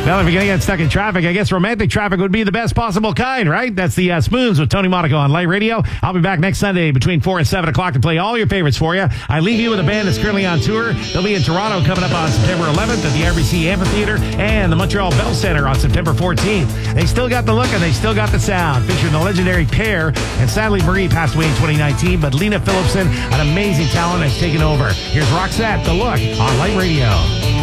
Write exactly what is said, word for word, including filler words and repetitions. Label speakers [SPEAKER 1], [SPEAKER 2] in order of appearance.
[SPEAKER 1] Well, if you're going to get stuck in traffic, I guess romantic traffic would be the best possible kind, right? That's the uh, Spoons with Tony Monaco on Light Radio. I'll be back next Sunday between four and seven o'clock to play all your favorites for you. I leave you with a band that's currently on tour. They'll be in Toronto coming up on September eleventh at the R B C Amphitheater and the Montreal Bell Centre on September fourteenth. They still got the look and they still got the sound. Featuring the legendary Pear, and sadly Marie passed away in twenty nineteen, but Lena Phillipson, an amazing talent, has taken over. Here's Roxette, The Look on Light Radio.